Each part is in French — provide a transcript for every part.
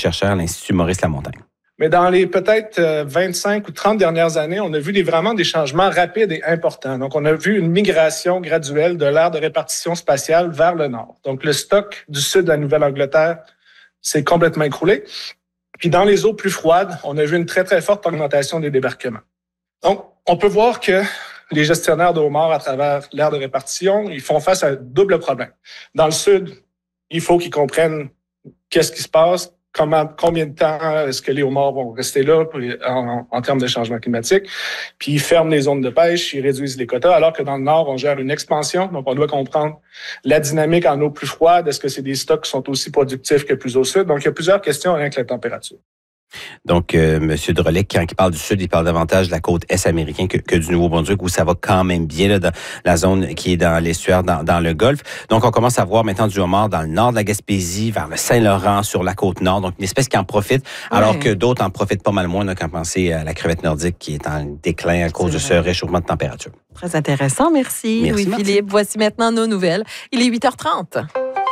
chercheur à l'Institut Maurice Lamontagne. Mais dans les peut-être 25 ou 30 dernières années, on a vu vraiment des changements rapides et importants. Donc, on a vu une migration graduelle de l'aire de répartition spatiale vers le nord. Donc, le stock du sud de la Nouvelle-Angleterre s'est complètement écroulé. Puis, dans les eaux plus froides, on a vu une très, très forte augmentation des débarquements. Donc, on peut voir que les gestionnaires de homards à travers l'aire de répartition, ils font face à un double problème. Dans le sud, il faut qu'ils comprennent qu'est-ce qui se passe, combien de temps est-ce que les homards vont rester là en termes de changement climatique. Puis ils ferment les zones de pêche, ils réduisent les quotas, alors que dans le nord, on gère une expansion. Donc, on doit comprendre la dynamique en eau plus froide. Est-ce que c'est des stocks qui sont aussi productifs que plus au sud? Donc, il y a plusieurs questions rien que la température. Donc, M. Drolet, quand il parle du Sud, il parle davantage de la côte est américaine que du Nouveau-Brunswick, où ça va quand même bien, là, dans la zone qui est dans l'estuaire, dans le Golfe. Donc, on commence à voir maintenant du homard dans le nord de la Gaspésie, vers le Saint-Laurent, sur la côte nord. Donc, une espèce qui en profite, alors que d'autres en profitent pas mal moins, quand pensez à la crevette nordique qui est en déclin à cause de ce réchauffement de température. Très intéressant. Merci Louis-Philippe. Voici maintenant nos nouvelles. Il est 8h30.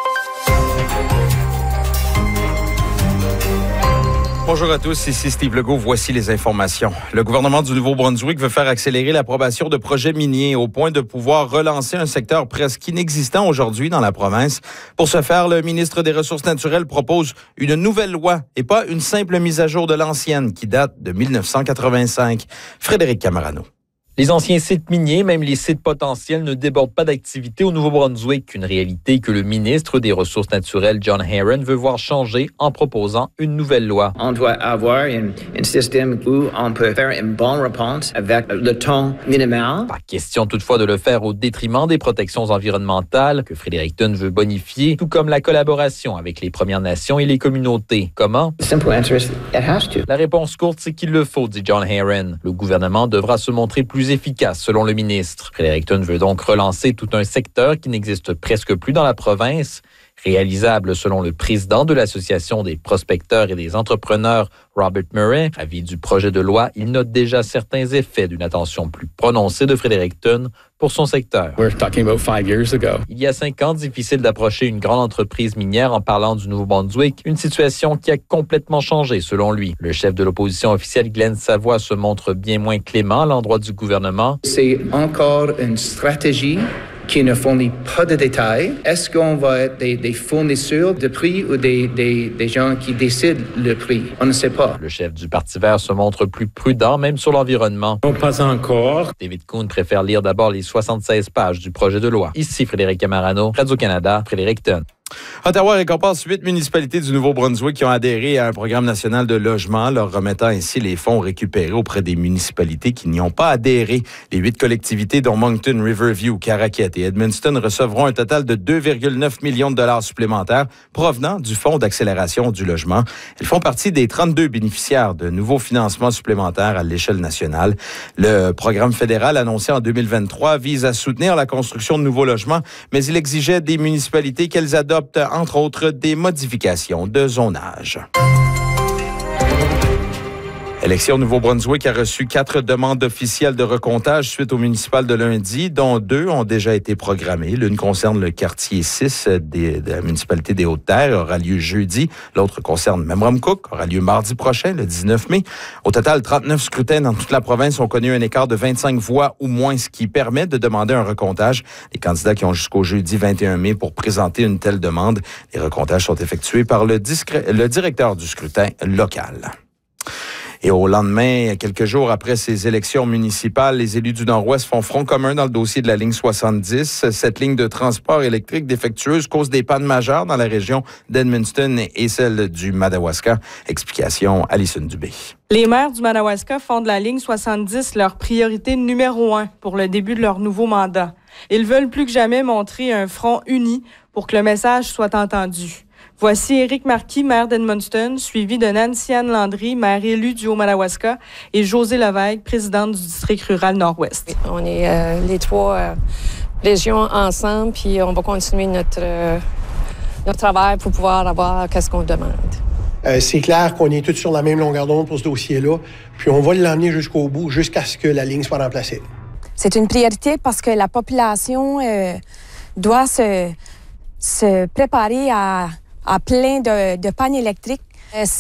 Bonjour à tous, ici Steve Legault. Voici les informations. Le gouvernement du Nouveau-Brunswick veut faire accélérer l'approbation de projets miniers au point de pouvoir relancer un secteur presque inexistant aujourd'hui dans la province. Pour ce faire, le ministre des Ressources naturelles propose une nouvelle loi et pas une simple mise à jour de l'ancienne qui date de 1985. Frédéric Camarano. Les anciens sites miniers, même les sites potentiels, ne débordent pas d'activité au Nouveau-Brunswick, une réalité que le ministre des Ressources naturelles, John Herron, veut voir changer en proposant une nouvelle loi. On doit avoir un système où on peut faire une bonne réponse avec le temps minimal. Pas question toutefois de le faire au détriment des protections environnementales que Fredericton veut bonifier, tout comme la collaboration avec les Premières Nations et les communautés. Comment? The simple answer is it has to. La réponse courte, c'est qu'il le faut, dit John Herron. Le gouvernement devra se montrer plus efficace, selon le ministre. Fredericton veut donc relancer tout un secteur qui n'existe presque plus dans la province. Réalisable selon le président de l'Association des prospecteurs et des entrepreneurs, Robert Murray. Avis du projet de loi, il note déjà certains effets d'une attention plus prononcée de Fredericton pour son secteur. We're talking about 5 years ago. Il y a 5 ans, difficile d'approcher une grande entreprise minière en parlant du Nouveau-Brunswick, une situation qui a complètement changé selon lui. Le chef de l'opposition officielle, Glenn Savoie, se montre bien moins clément à l'endroit du gouvernement. C'est encore une stratégie qui ne fournit pas de détails. Est-ce qu'on va être des fournisseurs de prix ou des gens qui décident le prix? On ne sait pas. Le chef du Parti vert se montre plus prudent, même sur l'environnement. Non, pas encore. David Kuhn préfère lire d'abord les 76 pages du projet de loi. Ici Frédéric Camarano, Radio-Canada, Fredericton. Ottawa récompense 8 municipalités du Nouveau-Brunswick qui ont adhéré à un programme national de logement, leur remettant ainsi les fonds récupérés auprès des municipalités qui n'y ont pas adhéré. Les 8 collectivités, dont Moncton, Riverview, Caraquette et Edmundston, recevront un total de 2,9 millions de dollars supplémentaires provenant du Fonds d'accélération du logement. Elles font partie des 32 bénéficiaires de nouveaux financements supplémentaires à l'échelle nationale. Le programme fédéral annoncé en 2023 vise à soutenir la construction de nouveaux logements, mais il exigeait des municipalités qu'elles adoptent entre autres des modifications de zonage. Élection Nouveau-Brunswick a reçu 4 demandes officielles de recomptage suite au municipal de lundi, dont 2 ont déjà été programmées. L'une concerne le quartier 6 de la municipalité des Hautes-Terres, aura lieu jeudi. L'autre concerne Memramcook, aura lieu mardi prochain, le 19 mai. Au total, 39 scrutins dans toute la province ont connu un écart de 25 voix ou moins, ce qui permet de demander un recomptage. Les candidats qui ont jusqu'au jeudi 21 mai pour présenter une telle demande. Les recomptages sont effectués par le directeur du scrutin local. Et au lendemain, quelques jours après ces élections municipales, les élus du Nord-Ouest font front commun dans le dossier de la ligne 70. Cette ligne de transport électrique défectueuse cause des pannes majeures dans la région d'Edmundston et celle du Madawaska. Explication, Alison Dubé. Les maires du Madawaska font de la ligne 70 leur priorité numéro 1 pour le début de leur nouveau mandat. Ils veulent plus que jamais montrer un front uni pour que le message soit entendu. Voici Éric Marquis, maire d'Edmundston, suivi de Nancy-Anne Landry, maire élue du Haut-Madawaska, et Josée Levesque, présidente du district rural Nord-Ouest. On est les 3 régions ensemble, puis on va continuer notre travail pour pouvoir avoir ce qu'on demande. C'est clair qu'on est tous sur la même longueur d'onde pour ce dossier-là, puis on va l'emmener jusqu'au bout, jusqu'à ce que la ligne soit remplacée. C'est une priorité parce que la population doit se préparer à plein de pannes électriques.